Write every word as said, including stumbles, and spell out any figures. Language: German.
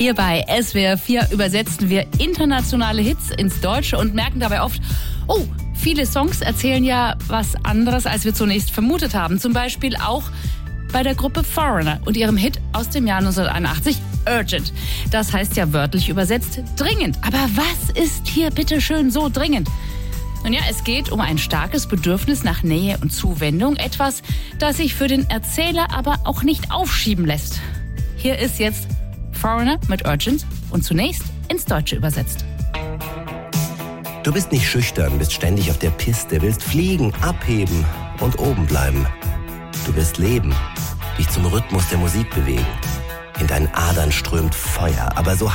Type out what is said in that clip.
Hier bei S W R vier übersetzen wir internationale Hits ins Deutsche und merken dabei oft, oh, viele Songs erzählen ja was anderes, als wir zunächst vermutet haben. Zum Beispiel auch bei der Gruppe Foreigner und ihrem Hit aus dem Jahr neunzehnhunderteinundachtzig, Urgent. Das heißt ja wörtlich übersetzt dringend. Aber was ist hier bitte schön so dringend? Nun ja, es geht um ein starkes Bedürfnis nach Nähe und Zuwendung. Etwas, das sich für den Erzähler aber auch nicht aufschieben lässt. Hier ist jetzt Foreigner mit Urgent und zunächst ins Deutsche übersetzt. Du bist nicht schüchtern, bist ständig auf der Piste, willst fliegen, abheben und oben bleiben. Du willst leben, dich zum Rhythmus der Musik bewegen. In deinen Adern strömt Feuer, aber so